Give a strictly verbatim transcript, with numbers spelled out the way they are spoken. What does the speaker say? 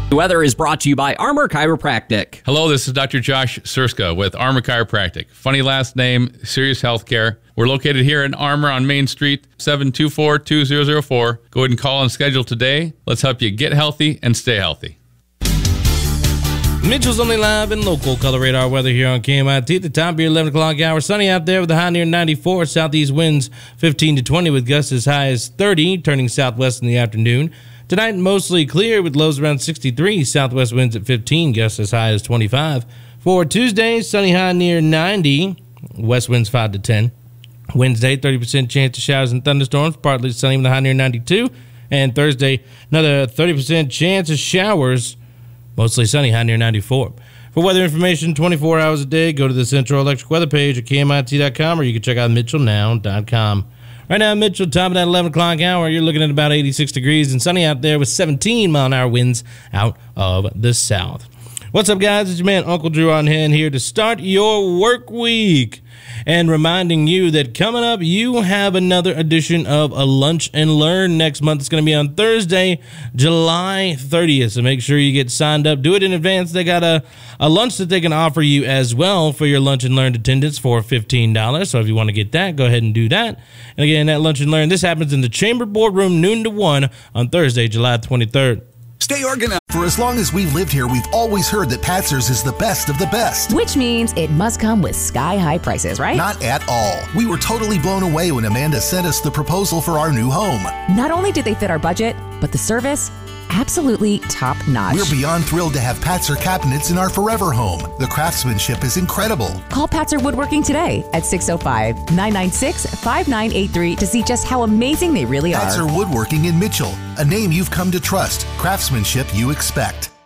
The weather is brought to you by Armor Chiropractic. Hello, this is Doctor Josh Surska with Armor Chiropractic. Funny last name, Serious Healthcare. We're located here in Armor on Main Street, seven two four, two zero zero four. Go ahead and call and schedule today. Let's help you get healthy and stay healthy. Mitchell's Only Live and local color radar weather here on K M I T at the top of your eleven o'clock hour. Sunny out there with a high near ninety-four. Southeast winds fifteen to twenty with gusts as high as thirty, turning southwest in the afternoon. Tonight, mostly clear with lows around sixty-three. Southwest winds at fifteen, gusts as high as twenty-five. For Tuesday, sunny high near ninety. West winds five to ten. Wednesday, thirty percent chance of showers and thunderstorms, partly sunny with a high near ninety-two. And Thursday, another thirty percent chance of showers, mostly sunny, high near ninety-four. For weather information twenty-four hours a day, go to the Central Electric Weather page at K M I T dot com, or you can check out Mitchell Now dot com. Right now, Mitchell, top of that eleven o'clock hour, you're looking at about eighty-six degrees and sunny out there with seventeen mile an hour winds out of the south. What's up, guys? It's your man, Uncle Drew, on hand here to start your work week. And reminding you that coming up, you have another edition of a Lunch and Learn next month. It's going to be on Thursday, July thirtieth. So make sure you get signed up. Do it in advance. They got a, a lunch that they can offer you as well for your Lunch and Learn attendance for fifteen dollars. So if you want to get that, go ahead and do that. And again, that Lunch and Learn, this happens in the Chamber Boardroom, noon to one on Thursday, July twenty-third. Stay organized. For as long as we've lived here, we've always heard that Patzer's is the best of the best. Which means it must come with sky-high prices, right? Not at all. We were totally blown away when Amanda sent us the proposal for our new home. Not only did they fit our budget, but the service, absolutely top-notch. We're beyond thrilled to have Patzer cabinets in our forever home. The craftsmanship is incredible. Call Patzer Woodworking today at six oh five, nine nine six, five nine eight three to see just how amazing they really are. Patzer Woodworking in Mitchell, a name you've come to trust, craftsmanship you expect.